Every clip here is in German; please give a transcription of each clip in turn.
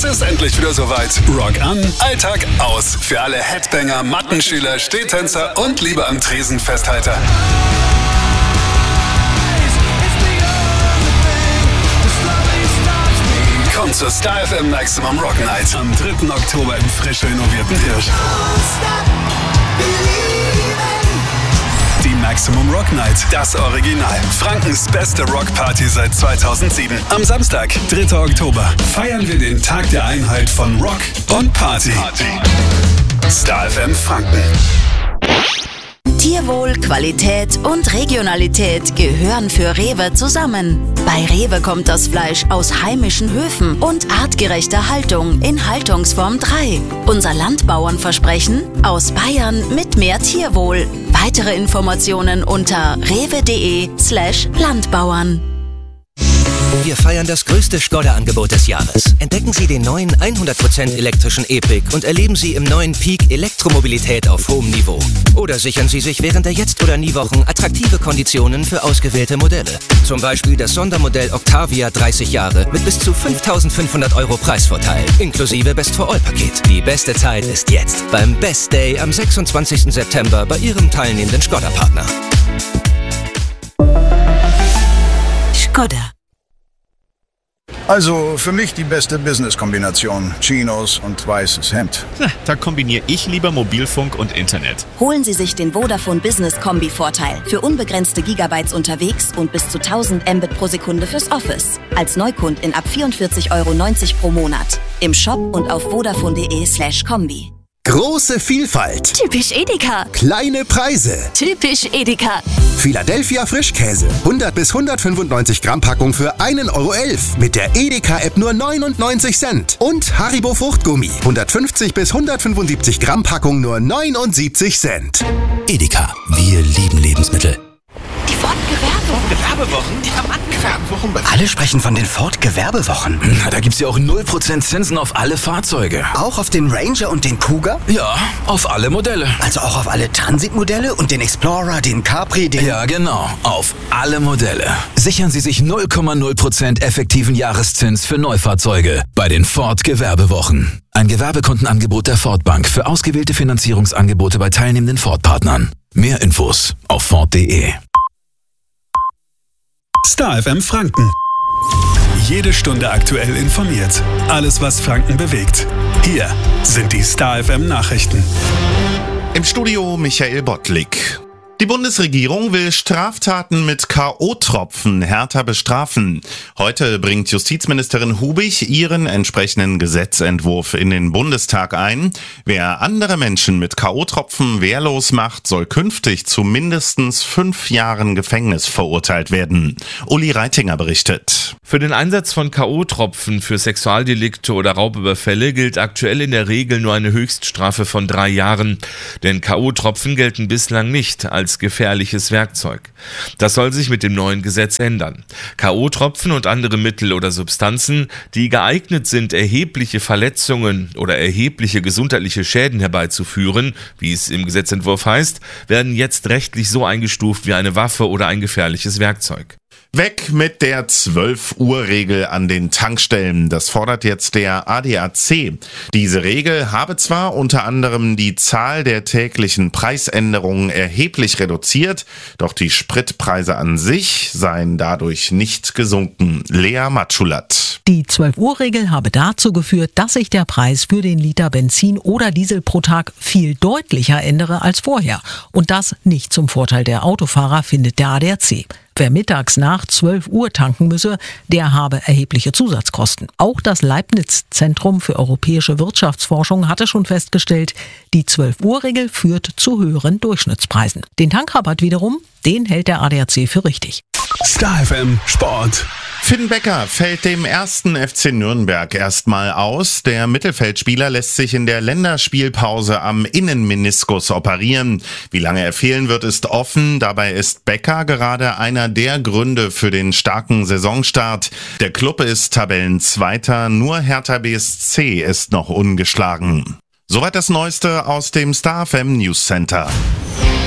ist endlich wieder soweit. Rock an, Alltag aus. Für alle Headbanger, Mattenschüler, Stehtänzer und Liebe am Tresen Festhalter. Kommt zur Star FM Maximum Rock Night am 3. Oktober im frisch renovierten Hirsch. Die Maximum Rock Night, das Original. Frankens beste Rockparty seit 2007. Am Samstag, 3. Oktober, feiern wir den Tag der Einheit von Rock und Party. Star FM Franken. Tierwohl, Qualität und Regionalität gehören für Rewe zusammen. Bei Rewe kommt das Fleisch aus heimischen Höfen und artgerechter Haltung in Haltungsform 3. Unser Landbauernversprechen: aus Bayern mit mehr Tierwohl. Weitere Informationen unter rewe.de/Landbauern. Wir feiern das größte Skoda-Angebot des Jahres. Entdecken Sie den neuen 100% elektrischen E-Pick und erleben Sie im neuen Peak Elektromobilität auf hohem Niveau. Oder sichern Sie sich während der Jetzt- oder Nie-Wochen attraktive Konditionen für ausgewählte Modelle. Zum Beispiel das Sondermodell Octavia 30 Jahre mit bis zu 5.500 € Preisvorteil, inklusive Best-for-All-Paket. Die beste Zeit ist jetzt beim Best Day am 26. September bei Ihrem teilnehmenden Skoda-Partner. Skoda. Also für mich die beste Business-Kombination. Chinos und weißes Hemd. Da kombiniere ich lieber Mobilfunk und Internet. Holen Sie sich den Vodafone Business Kombi-Vorteil für unbegrenzte Gigabytes unterwegs und bis zu 1000 Mbit pro Sekunde fürs Office. Als Neukundin ab 44,90 € pro Monat. Im Shop und auf vodafone.de/Kombi. Große Vielfalt. Typisch Edeka. Kleine Preise. Typisch Edeka. Philadelphia Frischkäse. 100 bis 195 Gramm Packung für 1,11 € mit der Edeka-App nur 99 Cent. Und Haribo Fruchtgummi. 150 bis 175 Gramm Packung nur 79 Cent. Edeka, wir lieben Lebensmittel. Die Gewerbewochen? Ja, Mann, Gewerbewochen. Alle sprechen von den Ford-Gewerbewochen. Na, da gibt's ja auch 0% Zinsen auf alle Fahrzeuge. Auch auf den Ranger und den Cougar? Ja, auf alle Modelle. Also auch auf alle Transit-Modelle und den Explorer, den Capri, den... Ja, genau. Auf alle Modelle. Sichern Sie sich 0,0% effektiven Jahreszins für Neufahrzeuge bei den Ford-Gewerbewochen. Ein Gewerbekundenangebot der Ford Bank für ausgewählte Finanzierungsangebote bei teilnehmenden Ford-Partnern. Mehr Infos auf Ford.de. Star FM Franken. Jede Stunde aktuell informiert. Alles, was Franken bewegt. Hier sind die Star FM Nachrichten. Im Studio Michael Bottlik. Die Bundesregierung will Straftaten mit K.O.-Tropfen härter bestrafen. Heute bringt Justizministerin Hubig ihren entsprechenden Gesetzentwurf in den Bundestag ein. Wer andere Menschen mit K.O.-Tropfen wehrlos macht, soll künftig zu mindestens 5 Jahren Gefängnis verurteilt werden. Uli Reitinger berichtet. Für den Einsatz von K.O.-Tropfen für Sexualdelikte oder Raubüberfälle gilt aktuell in der Regel nur eine Höchststrafe von 3 Jahren. Denn K.O.-Tropfen gelten bislang nicht als gefährliches Werkzeug. Das soll sich mit dem neuen Gesetz ändern. K.O.-Tropfen und andere Mittel oder Substanzen, die geeignet sind, erhebliche Verletzungen oder erhebliche gesundheitliche Schäden herbeizuführen, wie es im Gesetzentwurf heißt, werden jetzt rechtlich so eingestuft wie eine Waffe oder ein gefährliches Werkzeug. Weg mit der 12-Uhr-Regel an den Tankstellen. Das fordert jetzt der ADAC. Diese Regel habe zwar unter anderem die Zahl der täglichen Preisänderungen erheblich reduziert, doch die Spritpreise an sich seien dadurch nicht gesunken. Lea Matschulat. Die 12-Uhr-Regel habe dazu geführt, dass sich der Preis für den Liter Benzin oder Diesel pro Tag viel deutlicher ändere als vorher. Und das nicht zum Vorteil der Autofahrer, findet der ADAC. Wer mittags nach 12 Uhr tanken müsse, der habe erhebliche Zusatzkosten. Auch das Leibniz-Zentrum für europäische Wirtschaftsforschung hatte schon festgestellt, die 12-Uhr-Regel führt zu höheren Durchschnittspreisen. Den Tankrabatt wiederum, den hält der ADAC für richtig. Star FM Sport. Finn Becker fällt dem 1. FC Nürnberg erstmal aus. Der Mittelfeldspieler lässt sich in der Länderspielpause am Innenmeniskus operieren. Wie lange er fehlen wird, ist offen. Dabei ist Becker gerade einer der Gründe für den starken Saisonstart. Der Klub ist Tabellenzweiter, nur Hertha BSC ist noch ungeschlagen. Soweit das Neueste aus dem Star FM News Center.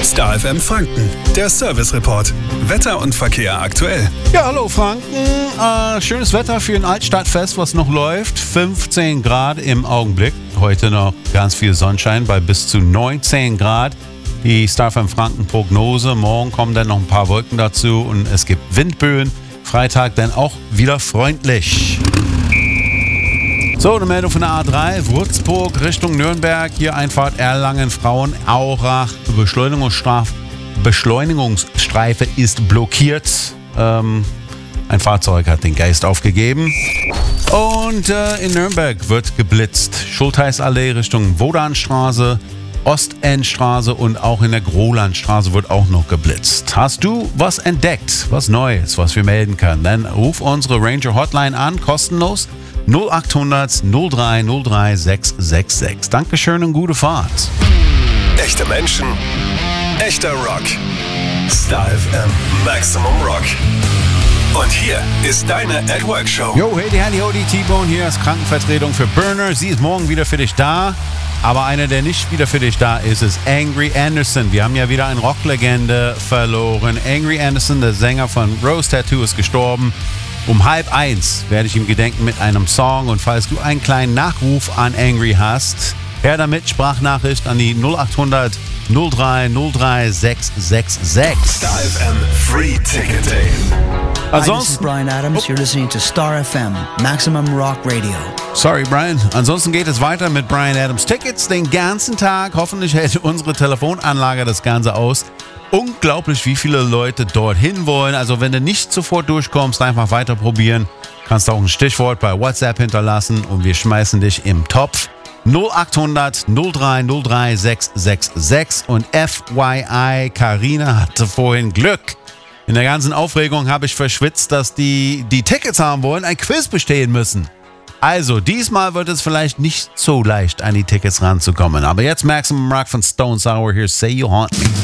Star FM Franken, der Service Report. Wetter und Verkehr aktuell. Ja, hallo Franken. Schönes Wetter für ein Altstadtfest, was noch läuft. 15 Grad im Augenblick. Heute noch ganz viel Sonnenschein bei bis zu 19 Grad. Die Star FM Franken Prognose. Morgen kommen dann noch ein paar Wolken dazu und es gibt Windböen. Freitag dann auch wieder freundlich. So, eine Meldung von der A3, Würzburg Richtung Nürnberg, hier Einfahrt Erlangen, Frauenaurach, Beschleunigungsstreife ist blockiert. Ein Fahrzeug hat den Geist aufgegeben. Und in Nürnberg wird geblitzt. Schultheißallee Richtung Wodanstraße, Ostendstraße und auch in der Grolandstraße wird auch noch geblitzt. Hast du was entdeckt, was Neues, was wir melden können? Dann ruf unsere Ranger Hotline an, kostenlos. 0800 03 03 666. Dankeschön und gute Fahrt. Echte Menschen, echter Rock. Star FM Maximum Rock. Und hier ist deine At Work Show. Yo, hey, die Howdy, T-Bone hier als Krankenvertretung für Burner. Sie ist morgen wieder für dich da. Aber einer, der nicht wieder für dich da ist, ist Angry Anderson. Wir haben ja wieder eine Rocklegende verloren. Angry Anderson, der Sänger von Rose Tattoo, ist gestorben. Um 12:30 werde ich ihm gedenken mit einem Song. Und falls du einen kleinen Nachruf an Angry hast, her damit, Sprachnachricht an die 0800 03 03 666. Star FM Free Ticket Day. Hi, this is Brian Adams. You're listening to Star FM, Maximum Rock Radio. Sorry, Brian. Ansonsten geht es weiter mit Brian Adams Tickets den ganzen Tag. Hoffentlich hält unsere Telefonanlage das Ganze aus. Unglaublich, wie viele Leute dorthin wollen. Also wenn du nicht sofort durchkommst, einfach weiter probieren. Kannst auch ein Stichwort bei WhatsApp hinterlassen und wir schmeißen dich im Topf. 0800 03 03 666 und FYI, Carina hatte vorhin Glück. In der ganzen Aufregung habe ich verschwitzt, dass die Tickets haben wollen, ein Quiz bestehen müssen. Also, diesmal wird es vielleicht nicht so leicht, an die Tickets ranzukommen. Aber jetzt Maximum Rock von Stone Sour hier, Say You Haunt Me.